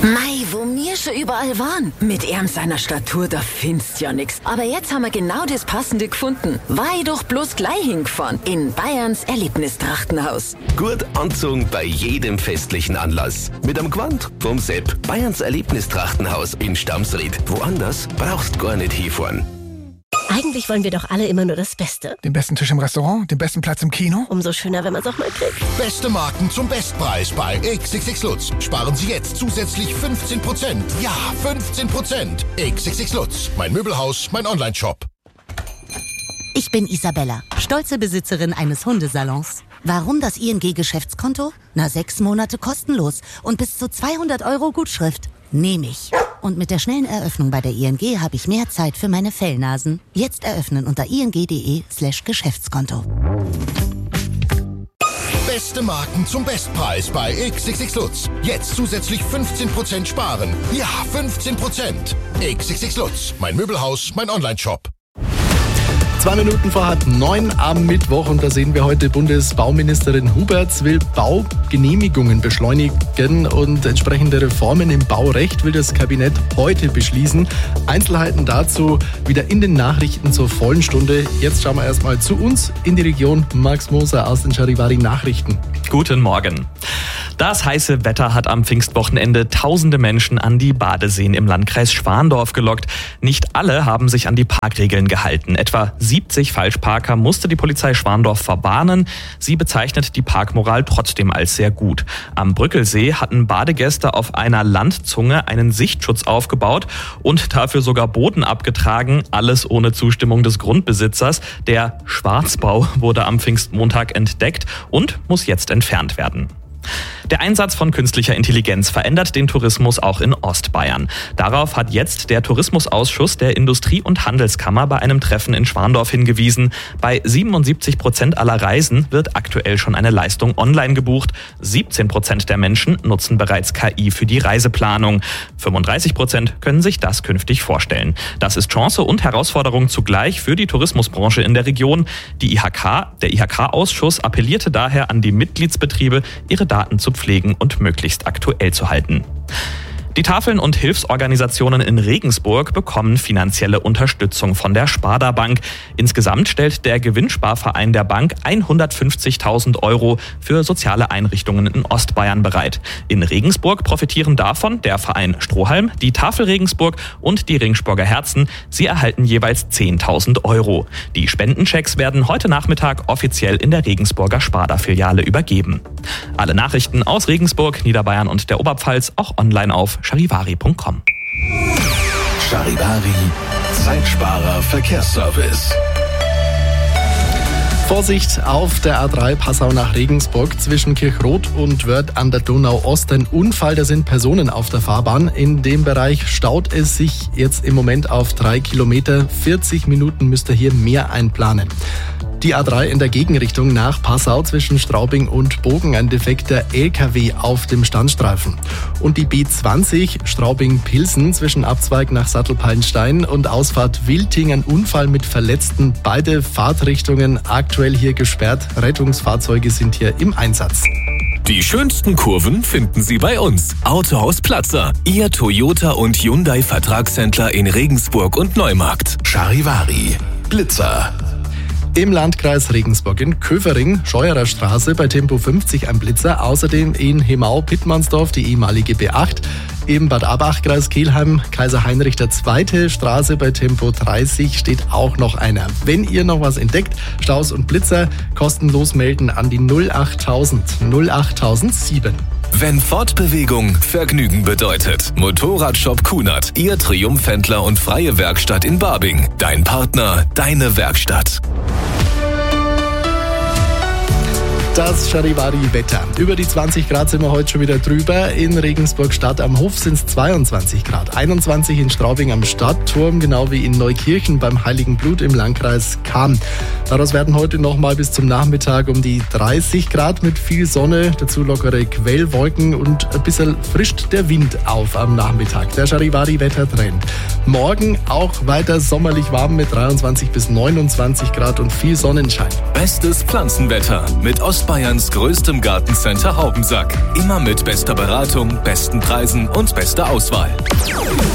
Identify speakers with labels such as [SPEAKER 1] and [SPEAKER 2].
[SPEAKER 1] Mei, wo wir schon überall waren. Mit seiner Statur, da findest ja nix. Aber jetzt haben wir genau das Passende gefunden. Weil doch bloß gleich hingefahren. In Bayerns Erlebnistrachtenhaus.
[SPEAKER 2] Gut anzogen bei jedem festlichen Anlass. Mit am Gewand vom Sepp. Bayerns Erlebnistrachtenhaus in Stamsried. Woanders brauchst gar nicht hinfahren.
[SPEAKER 3] Eigentlich wollen wir doch alle immer nur das Beste.
[SPEAKER 4] Den besten Tisch im Restaurant, den besten Platz im Kino.
[SPEAKER 3] Umso schöner, wenn man es auch mal kriegt.
[SPEAKER 5] Beste Marken zum Bestpreis bei XXX Lutz. Sparen Sie jetzt zusätzlich 15%. Ja, 15%. XXX Lutz. Mein Möbelhaus, mein Onlineshop.
[SPEAKER 6] Ich bin Isabella, stolze Besitzerin eines Hundesalons. Warum das ING-Geschäftskonto? 6 Monate kostenlos und bis zu 200 € Gutschrift. Nehme ich. Und mit der schnellen Eröffnung bei der ING habe ich mehr Zeit für meine Fellnasen. Jetzt eröffnen unter ing.de/Geschäftskonto.
[SPEAKER 5] Beste Marken zum Bestpreis bei XXX Lutz. Jetzt zusätzlich 15% sparen. Ja, 15%. XXX Lutz. Mein Möbelhaus, mein Onlineshop.
[SPEAKER 7] 2 Minuten vor 8:30 am Mittwoch und da sehen wir heute, Bundesbauministerin Huberts will Baugenehmigungen beschleunigen und entsprechende Reformen im Baurecht will das Kabinett heute beschließen. Einzelheiten dazu wieder in den Nachrichten zur vollen Stunde. Jetzt schauen wir erstmal zu uns in die Region. Max Moser aus den Charivari Nachrichten.
[SPEAKER 8] Guten Morgen. Das heiße Wetter hat am Pfingstwochenende tausende Menschen an die Badeseen im Landkreis Schwandorf gelockt. Nicht alle haben sich an die Parkregeln gehalten. Etwa 70 Falschparker musste die Polizei Schwandorf verwarnen. Sie bezeichnet die Parkmoral trotzdem als sehr gut. Am Brückelsee hatten Badegäste auf einer Landzunge einen Sichtschutz aufgebaut und dafür sogar Boden abgetragen. Alles ohne Zustimmung des Grundbesitzers. Der Schwarzbau wurde am Pfingstmontag entdeckt und muss jetzt entfernt werden. Der Einsatz von künstlicher Intelligenz verändert den Tourismus auch in Ostbayern. Darauf hat jetzt der Tourismusausschuss der Industrie- und Handelskammer bei einem Treffen in Schwandorf hingewiesen. Bei 77% aller Reisen wird aktuell schon eine Leistung online gebucht. 17% der Menschen nutzen bereits KI für die Reiseplanung. 35% können sich das künftig vorstellen. Das ist Chance und Herausforderung zugleich für die Tourismusbranche in der Region. Der IHK-Ausschuss appellierte daher an die Mitgliedsbetriebe, ihre Daten zu pflegen und möglichst aktuell zu halten. Die Tafeln und Hilfsorganisationen in Regensburg bekommen finanzielle Unterstützung von der Sparda Bank. Insgesamt stellt der Gewinnsparverein der Bank 150.000 € für soziale Einrichtungen in Ostbayern bereit. In Regensburg profitieren davon der Verein Strohhalm, die Tafel Regensburg und die Ringsburger Herzen. Sie erhalten jeweils 10.000 €. Die Spendenchecks werden heute Nachmittag offiziell in der Regensburger Sparda-Filiale übergeben. Alle Nachrichten aus Regensburg, Niederbayern und der Oberpfalz auch online auf charivari.com.
[SPEAKER 2] Charivari, Zeitsparer Verkehrsservice.
[SPEAKER 7] Vorsicht auf der A3 Passau nach Regensburg zwischen Kirchroth und Wörth an der Donau Ost. Ein Unfall, da sind Personen auf der Fahrbahn. In dem Bereich staut es sich jetzt im Moment auf 3 Kilometer. 40 Minuten müsst ihr hier mehr einplanen. Die A3 in der Gegenrichtung nach Passau zwischen Straubing und Bogen, ein defekter LKW auf dem Standstreifen. Und die B20 Straubing-Pilsen zwischen Abzweig nach Sattelpallenstein und Ausfahrt Wilting, ein Unfall mit Verletzten. Beide Fahrtrichtungen aktuell hier gesperrt. Rettungsfahrzeuge sind hier im Einsatz.
[SPEAKER 9] Die schönsten Kurven finden Sie bei uns. Autohaus Platzer, Ihr Toyota und Hyundai Vertragshändler in Regensburg und Neumarkt.
[SPEAKER 2] Charivari, Blitzer.
[SPEAKER 7] Im Landkreis Regensburg in Köfering, Scheuerer Straße bei Tempo 50 ein Blitzer. Außerdem in Hemau-Pittmannsdorf die ehemalige B8. Im Bad Abach, Kreis Kelheim, Kaiser Heinrich II. Straße bei Tempo 30 steht auch noch einer. Wenn ihr noch was entdeckt, Staus und Blitzer, kostenlos melden an die 08000 08007.
[SPEAKER 9] Wenn Fortbewegung Vergnügen bedeutet. Motorradshop Kunert, Ihr Triumphhändler und freie Werkstatt in Barbing. Dein Partner, deine Werkstatt.
[SPEAKER 7] Das Charivari-Wetter. Über die 20 Grad sind wir heute schon wieder drüber. In Regensburg Stadt am Hof sind es 22 Grad. 21 in Straubing am Stadtturm, genau wie in Neukirchen beim Heiligen Blut im Landkreis Cham. Daraus werden heute nochmal bis zum Nachmittag um die 30 Grad mit viel Sonne, dazu lockere Quellwolken und ein bisschen frischt der Wind auf am Nachmittag. Der Charivari-Wettertrend. Morgen auch weiter sommerlich warm mit 23 bis 29 Grad und viel Sonnenschein.
[SPEAKER 9] Bestes Pflanzenwetter mit Ost aus Bayerns größtem Gartencenter Haubensack. Immer mit bester Beratung, besten Preisen und bester Auswahl.